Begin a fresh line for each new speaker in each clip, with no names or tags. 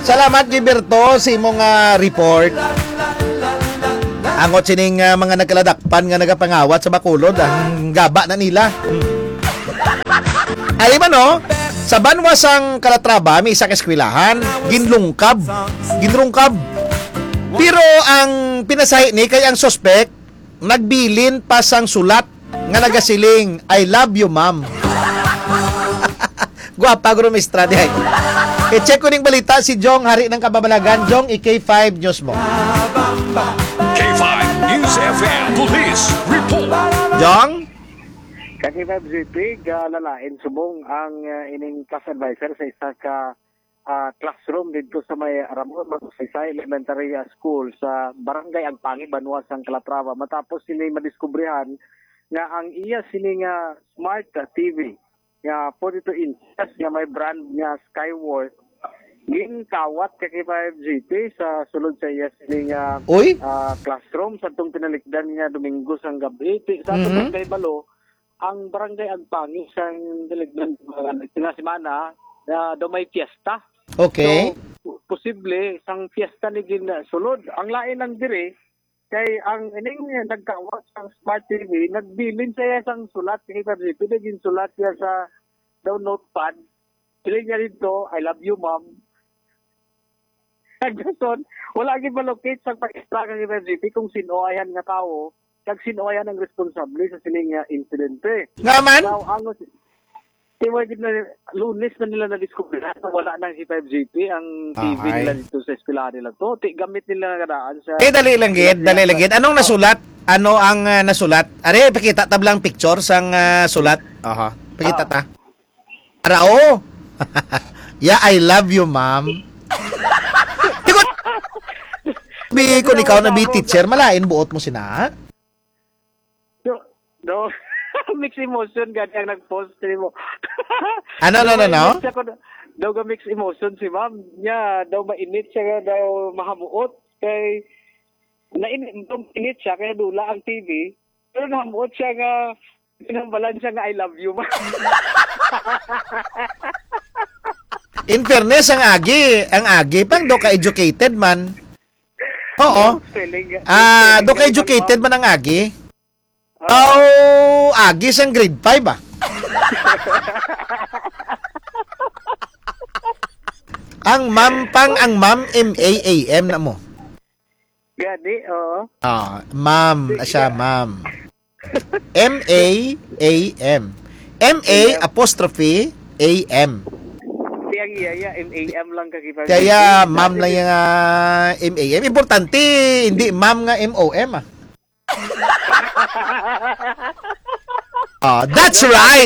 Salamat Gilberto sa imong report. Angot sining mga nagkaladakpan nga nagapangawat sa Bacolod, ang gaba na nila. Ay man no, sa banwasang Calatrava may isa ka eskwelahan, ginrungkab. Pero ang pinasahi ni kay ang suspect nagbilin pa sang sulat nga nagasiling I love you ma'am. Guwapa guro mistra di ay. I-check ko ning balita si Jong Hari ng Kababalagan. Jong, K5 News mo.
K5 News FM Police Report.
Jong?
K5 lalain subong ang ining class advisor sa isa ka classroom dito sa may Ramon Magsaysay Elementary School sa Barangay Agpangi, Banwasang Calatrava. Matapos sila madiskubrihan nga ang iya sining smart TV nga 42 inches nga may brand nga Skyworth ginkawat kay K5GP sa sulod sa iya sining classroom sa tong pinalikdan nga Domingo sang gabi. Sa atong kay Balo ang Barangay Agpangi sang diligdan nga semana daw may fiesta.
Okay.
So, posible sang fiesta ni sulod. Ang lain ng diri kay ang ining nagkawat sang smart TV nagbilin sa iya sang sulat kay K5GP naging sulat siya sa daw notepad. Piling niya dito, I love you ma'am. Nagdason, wala gid malocate sa pag-extra kay K5GP kung sino ayan nga tao, kag sino ayan ang responsable sa sining insidente.
Nga man?
Now, ang na Lunes na nila na-discover na wala nang K5GP ang TV nila dito sa eskwela nila to. Gamit nila kadaan sa
dali lang gid. Anong nasulat? Ano ang nasulat? Are pakita tablang picture sang sulat. Aha. Pakita ta. Arao. Yeah, I love you, ma'am. Tikot. Bi ko ikaw na bi teacher, malain buot mo sina.
No. Mixed emotion gani ang nag-post mo.
Ano?
Daw ga mixed emotion si ma'am. Nya daw mainit siya daw mahamuot kay init siya kaya dula ang TV. Pero nahamuot siya nga pinambalan siya nga I love you ma'am.
In fairness, ang agi pang do ka educated man. Oo. Do ka educated man ang agi. Agi sang grade 5 ah. ang ma'am MAAM na mo.
Gani, oo.
Ma'am, siya ma'am. MAAM. MA''AM.
Iya, MAM lang kagipan.
Kaya ma'am lang yung MAM. Importante, hindi ma'am nga MOM ah. That's right.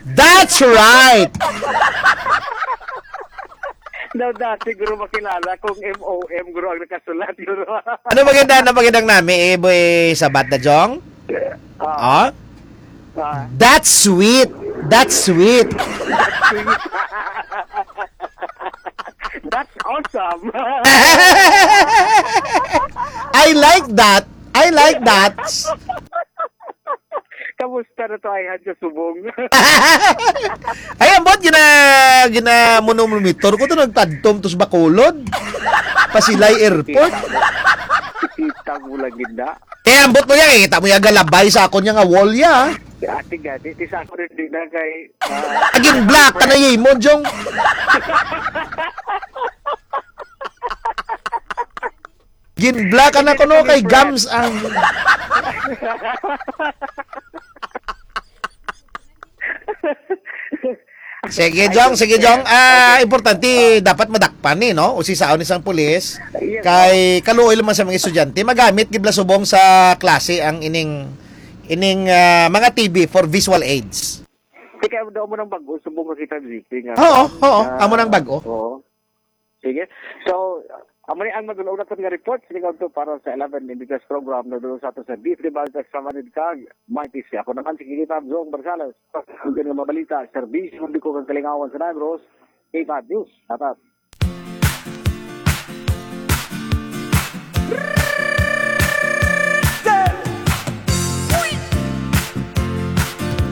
Daw dati guro makilala kung MOM guro ang nakasulat guro.
Ano magandang nami boy sabat na jong? That's sweet.
That's awesome.
I like that.
Kamusta na to ay hadyo subong?
Ay ambot gina monomitor ko to nagtadtom to sa Bacolod. Pasilay Airport.
Kita mo lang ginda.
Ambot mo yan, kita mo yung galabay sa akon yung wall ya.
Ati gati, tisa ko rin din na kay...
Agin black ka na yay mo, Jong. Gin black ka na ko no kay Gams ang... Sige Jong. Importante dapat madakpan ni no. O si saon isang pulis kay kaluoy man sa mga estudyante magamit gibla subong sa klase ang ining mga TV for visual aids.
Kaya daw mo nang bago subong kita K5GP nga.
Oo. Amo nang bago.
Oo. Sige. So, amani ang magulong natin nga report sinigaw to para sa 11 Indicas program na doon sa ato sa Beef Debate sa Manid Kag. Mighty siya. Ako naman si K5 Jong Barsalas. Kung nga mabalita, serbisyo hindi ko kang kalingawan sa Negros. K5 News. Tatat.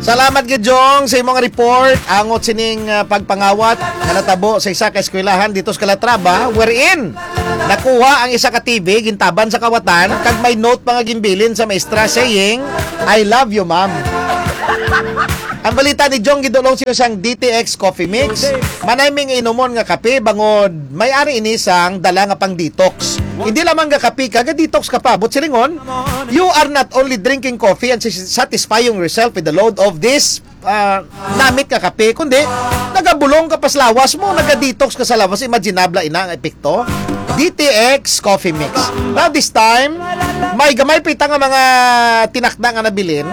Salamat gid Jong sa imong report angot sining pagpangawat nga natabo sa isa ka eskwelahan dito sa Calatrava wherein nakuha ang isa ka TV gintaban sa kawatan kag may note pa nga gimbilin sa maestra saying I love you ma'am. Ang balita ni Jong gidulong siya sang DTX Coffee Mix. Manayming inumon nga kape bangod may-ari ini sang dala nga pang detox. Hindi lamang nga kape ka detox ka pa. But silingon, you are not only drinking coffee and satisfying yourself with the load of this namit ka kape, kundi nagabulong ka pa sa lawas mo, naga-detox ka sa lawas. Imaginable ina ang epekto. DTX Coffee Mix. Now this time, may gamay pita nga mga tinakda nga nabilin.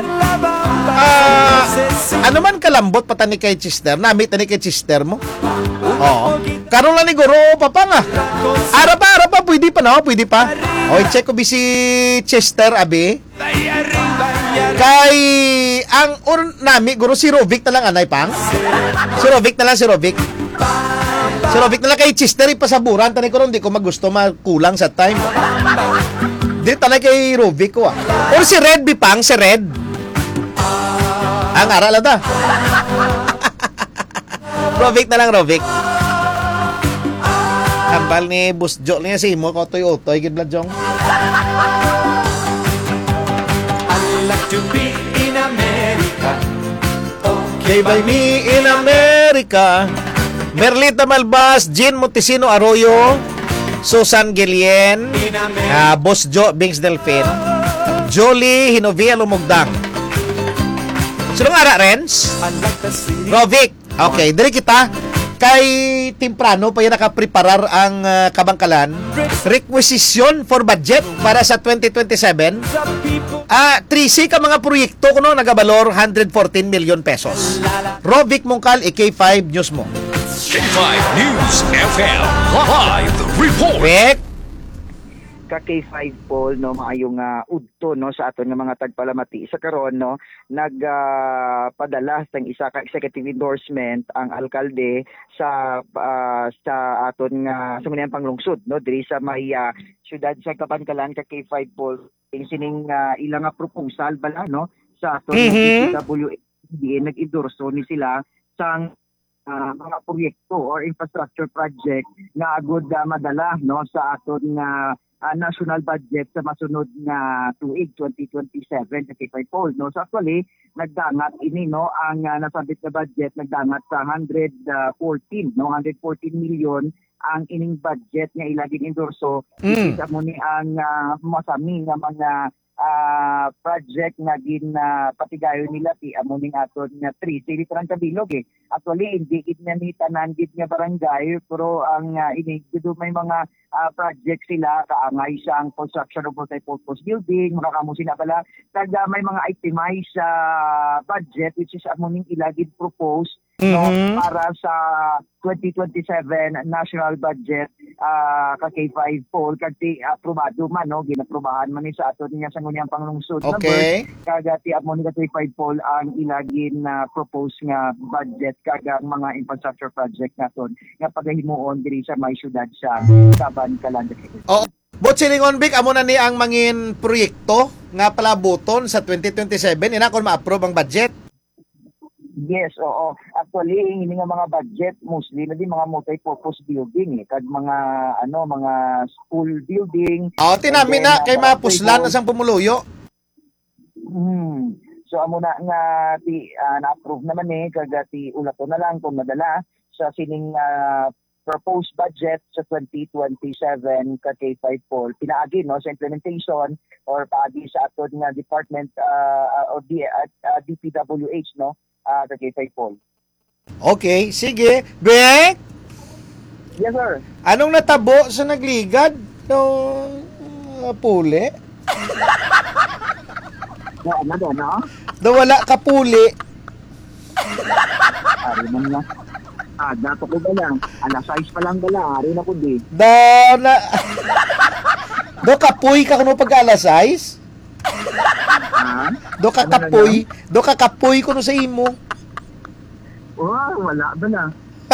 Ano man kalambot patani kay Chester, namit tani kay Chester mo. Oo. Karon lang ni guro papa nga. Ara pa pwede pa no, pwede pa. Oy, check ko si Chester abi. Kay ang nami guro si Rovic na lang anay pang. Si Rovic na lang. Si Rovic na lang kay Chester ipasaburan tani ko ron di ko magusto makulang sa time. Di talay kay Rovic ko ah. Or si Red Bipang, si Red. Ang aral ata. Rovic na lang, Rovic. Ambal ni Bus Jo niya si mo, kotoy-otoy, gid Jong.
I'd like to be in America.
Okay by me in America. Merlita Malbas, Jean Montesino Arroyo, Susan Guillen, Bus Jo Bings Delfin, Jolie Hinovia Lumugdang. Sino nga Renz? Rovic. Okay, dali kita. Kay Timprano pa yan nakapreparar ang kabangkalan. Requisition for budget para sa 2027. 3C ka mga proyekto kuno nagabalor 114 million pesos. Rovic Mungkal, K5 News mo.
K5 News FM live report.
Vic.
Ka K5 Paul no maayong udto no sa aton nga mga tagpalamati sa karon no nagpadala sang isa ka executive endorsement ang alkalde sa aton nga sumaniang panglungsod no diri sa may syudad sa Kabangkalan ka K5 Paul sining ilang nga proposal bala no sa aton DPWH nag-endorso ni sila sang mga proyekto or infrastructure project nga agud madala no sa aton nga national budget sa masunod nga tuig 2027 sa K5 Paul no. So actually nagdangat ini no ang nasabit na budget nagdangat sa 114 million ang ining budget nga ilaging endorso isa mo ni ang masami nga mga project nga patigayon nila ti amuning aton nga 3 city Kabilog actually hindi gid na ni tanan gid nga barangay pero ang ini may mga project sila kaangay sang construction of multi-purpose building makakamo sila pala taga may mga itemized budget which is amuning ilagid propose no para sa 2027 national budget ka K5 Paul kagti aprobado man no ginaprobahan man ni sa aton nga sangguniang panglungsod
okay
kagati amon ni K5 Paul ang ilagin na propose nga budget kagang mga infrastructure project naton nga pagahimuon diri sa may syudad sa Kabangkalan.
Oh, but silingon Vic amo na ni ang mangin proyekto nga palaboton sa 2027 ina kon ma-approve ang budget.
Yes, oo. Actually, hindi nga mga budget mostly na di mga multi-purpose building kag mga mga school building.
Tinami na kay mapuslan na sang pumuluyo.
So amo na nga na-approve naman kag ti ulato na lang kung madala sa sining proposed budget sa 2027 ka K5 Paul pinaagi no sa implementation or paagi sa aton nga department or DPWH no ka K5 Paul.
Okay, sige. Bek?
Yes sir.
Anong natabo sa nagligad no puli?
No?
Wala ka puli.
Ari man nga. Dato ko ba lang? Alas 6 pa lang bala. Ari na ko di.
Do kapoy ka kuno pag alas 6? Do ka kapoy kuno sa imo.
Wala ba na?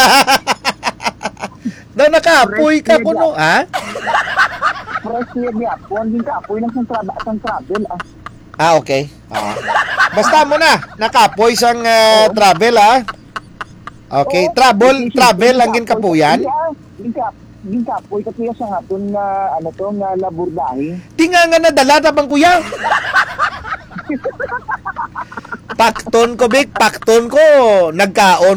Daw nakapoy ka kuno, ha?
Fresh niya. Kung hindi ka apoy lang sang travel.
Okay. Basta mo na, nakapoy sang travel ha. Okay, travel lang gin kapuyan.
Ginkapoy ka kuya sa haton nga ano to nga labordahe.
Tinga nga nadala na bang kuya? Pakton ko, Big. Pakton ko. Nagkaon